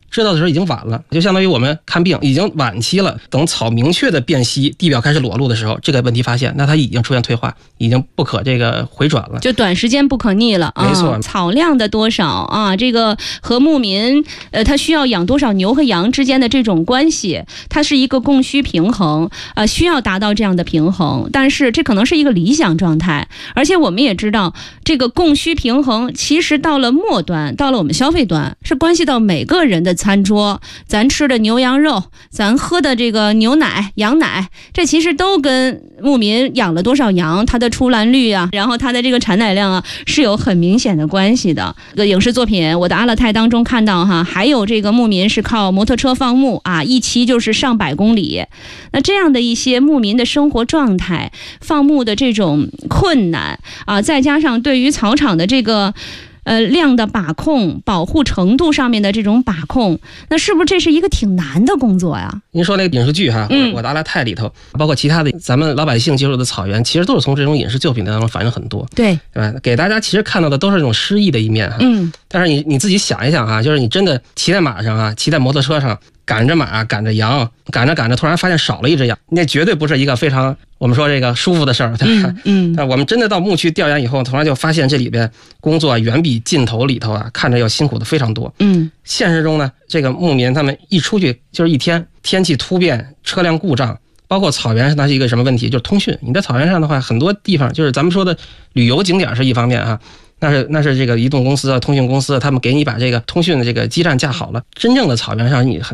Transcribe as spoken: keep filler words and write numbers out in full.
知道的时候已经晚了，就相当于我们看病已经晚期了，等草明确的变稀，地表开始裸露的时候，这个问题发现，那它已经出现退化，已经不可这个回转了， 就短时间不可逆了。 没错， 啊、草量的多少啊，这个和牧民呃他需要养多少牛和羊之间的这种关系，它是一个供需平衡，呃需要达到这样的平衡，但是这可能是一个理想状态，而且我们也知道，这个供需平衡其实到了末端，到了我们消费端，是关系到每个人的餐桌，咱吃的牛羊肉，咱喝的这个牛奶、羊奶，这其实都跟牧民养了多少羊，它的出栏率啊，然后它的这个产奶量啊，是有很明显的关系的。这个影视作品《我的阿勒泰》当中看到哈，还有这个牧民是靠摩托车放牧啊，一骑就是上百公里。那这样的一些牧民的生活状态、放牧的这种困难啊，再加上对于草场的这个呃量的把控、保护程度上面的这种把控，那是不是这是一个挺难的工作呀？ 您说那个影视剧哈， 嗯， 我的阿勒泰里头，包括其他的咱们老百姓接触的草原，其实都是从这种影视作品当中反映很多， 对， 对吧？给大家其实看到的都是这种诗意的一面哈， 嗯， 但是你你自己想一想啊，就是你真的骑在马上啊，骑在摩托车上，赶着马，赶着羊，赶着赶着，突然发现少了一只羊，那绝对不是一个非常我们说这个舒服的事儿，对吧？ 嗯， 但我们真的到牧区调研以后，突然就发现这里边工作远比镜头里头啊看着要辛苦的非常多。 嗯， 现实中呢，这个牧民他们一出去就是一天，天气突变，车辆故障，包括草原上它是一个什么问题，就是通讯。你在草原上的话，很多地方就是咱们说的旅游景点是一方面啊。那是那是这个移动公司啊、通讯公司，他们给你把这个通讯的这个基站架好了。真正的草原上，你